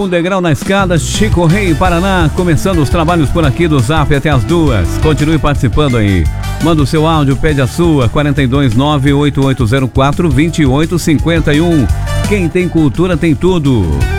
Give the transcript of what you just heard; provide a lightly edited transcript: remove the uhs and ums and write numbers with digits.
Um degrau na escada, Chico Rei, Paraná, começando os trabalhos por aqui do Zap até as 2. Continue participando aí. Manda o seu áudio, pede a sua, 429-8804-2851. Quem tem cultura tem tudo.